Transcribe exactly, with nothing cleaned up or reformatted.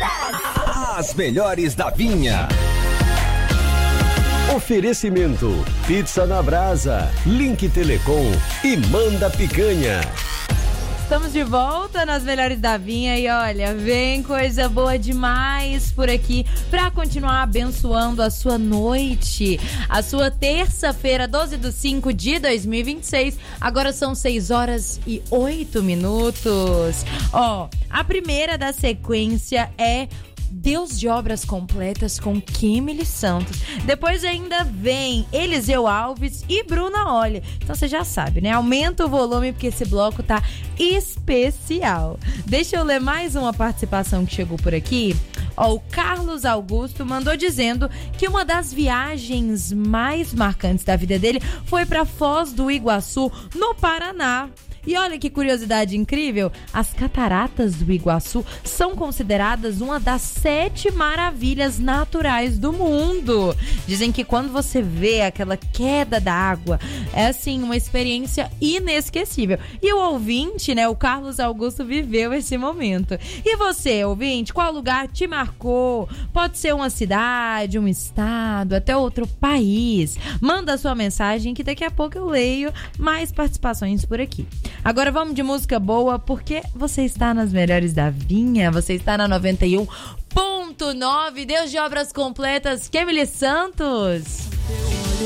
As melhores da Vinha. Oferecimento: Pizza na Brasa, Link Telecom e Manda Picanha. Estamos de volta nas melhores da Vinha e olha, vem coisa boa demais por aqui para continuar abençoando a sua noite. A sua terça-feira, doze de cinco de dois mil e vinte e seis, agora são seis horas e oito minutos. Ó, a primeira da sequência é Deus de Obras Completas com Kimberly Santos. Depois ainda vem Eliseu Alves e Bruna Olha. Então você já sabe, né? Aumenta o volume porque esse bloco tá especial. Deixa eu ler mais uma participação que chegou por aqui. Ó, o Carlos Augusto mandou dizendo que uma das viagens mais marcantes da vida dele foi para Foz do Iguaçu, no Paraná. E olha que curiosidade incrível, as cataratas do Iguaçu são consideradas uma das sete maravilhas naturais do mundo. Dizem que quando você vê aquela queda da água, é assim, uma experiência inesquecível. E o ouvinte, né, o Carlos Augusto, viveu esse momento. E você, ouvinte, qual lugar te marcou? Pode ser uma cidade, um estado, até outro país. Manda sua mensagem que daqui a pouco eu leio mais participações por aqui. Agora vamos de música boa, porque você está nas melhores da Vinha, você está na noventa e um ponto nove, Deus de Obras Completas, Kimberly Santos.